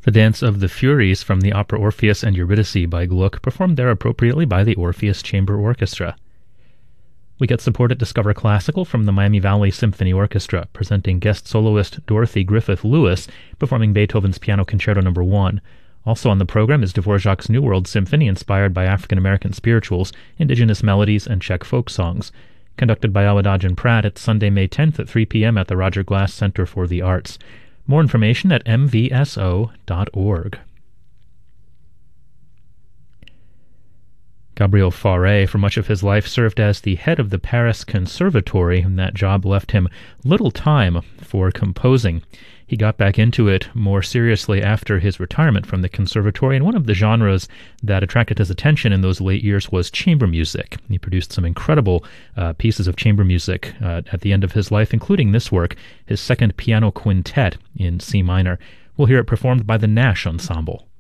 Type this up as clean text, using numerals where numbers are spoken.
The Dance of the Furies from the opera Orpheus and Eurydice by Gluck, performed there appropriately by the Orpheus Chamber Orchestra. We get support at Discover Classical from the Miami Valley Symphony Orchestra, presenting guest soloist Dorothy Griffith Lewis, performing Beethoven's Piano Concerto No. 1. Also on the program is Dvorak's New World Symphony, inspired by African-American spirituals, indigenous melodies, and Czech folk songs. Conducted by Awadagin Pratt, it's Sunday, May 10th at 3 p.m. at the Roger Glass Center for the Arts. More information at mvso.org. Gabriel Fauré, for much of his life, served as the head of the Paris Conservatory, and that job left him little time for composing. He got back into it more seriously after his retirement from the conservatory, and one of the genres that attracted his attention in those late years was chamber music. He produced some incredible pieces of chamber music at the end of his life, including this work, his second piano quintet in C minor. We'll hear it performed by the Nash Ensemble.